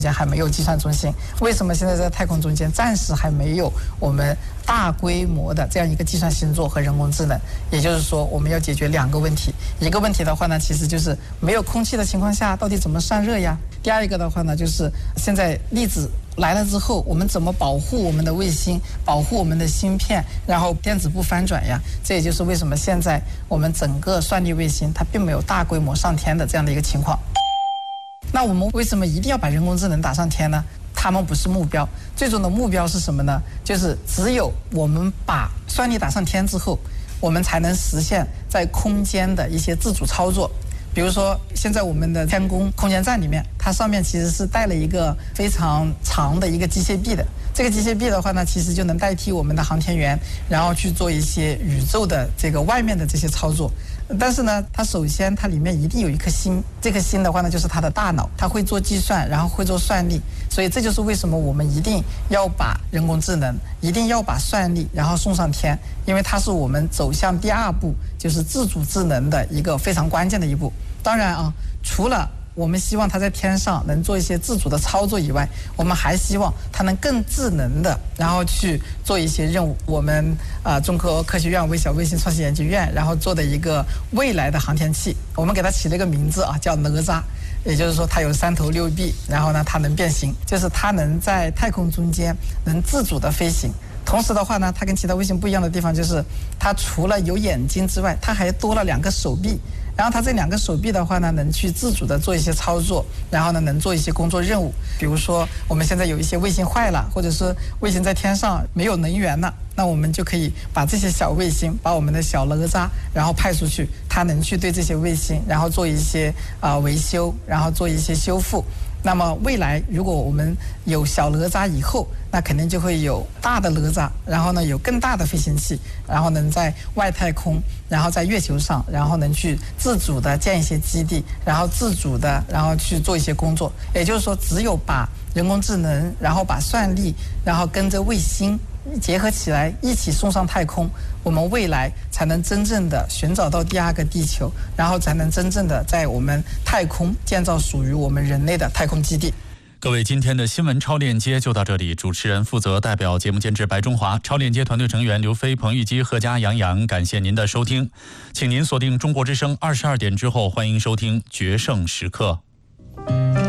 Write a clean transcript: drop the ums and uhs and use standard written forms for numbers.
还没有计算中心。为什么现在在太空中间暂时还没有我们大规模的这样一个计算星座和人工智能？也就是说，我们要解决2个问题。一个问题的话呢，其实就是没有空气的情况下，到底怎么散热呀？第二一个的话呢，就是现在粒子来了之后，我们怎么保护我们的卫星，保护我们的芯片，然后电子不翻转呀？这也就是为什么现在我们整个算力卫星它并没有大规模上天的这样的一个情况。那我们为什么一定要把人工智能打上天呢？它们不是目标，最终的目标是什么呢？就是只有我们把算力打上天之后，我们才能实现在空间的一些自主操作。比如说，现在我们的天宫空间站里面，它上面其实是带了一个非常长的一个机械臂的。这个机械臂的话呢，其实就能代替我们的航天员，然后去做一些宇宙的这个外面的这些操作。但是呢，它首先它里面一定有一颗心，这颗心的话呢，就是它的大脑，它会做计算，然后会做算力。所以这就是为什么我们一定要把人工智能，一定要把算力，然后送上天，因为它是我们走向第2步，就是自主智能的一个非常关键的一步。当然啊，除了我们希望它在天上能做一些自主的操作以外，我们还希望它能更智能的，然后去做一些任务。我们中国科学院微小卫星创新研究院然后做的一个未来的航天器，我们给它起了一个名字啊，叫哪吒。也就是说，它有3头6臂，然后呢，它能变形，就是它能在太空中间能自主的飞行。同时的话呢，它跟其他卫星不一样的地方就是，它除了有眼睛之外，它还多了2个手臂。然后它这2个手臂的话呢，能去自主的做一些操作，然后呢，能做一些工作任务。比如说，我们现在有一些卫星坏了，或者是卫星在天上没有能源了，那我们就可以把这些小卫星，把我们的小哪吒，然后派出去，它能去对这些卫星，然后做一些维修，然后做一些修复。那么未来如果我们有小哪吒以后，那肯定就会有大的哪吒，然后呢有更大的飞行器，然后能在外太空，然后在月球上，然后能去自主的建一些基地，然后自主的然后去做一些工作。也就是说，只有把人工智能，然后把算力，然后跟着卫星结合起来，一起送上太空，我们未来才能真正的寻找到第2个地球，然后才能真正的在我们太空建造属于我们人类的太空基地。 各位，今天的新闻超链接就到这里。主持人负责代表节目监制白中华，超链接团队成员刘飞、彭玉基、贺佳、杨洋。感谢您的收听，请您锁定中国之声22点之后，欢迎收听决胜时刻。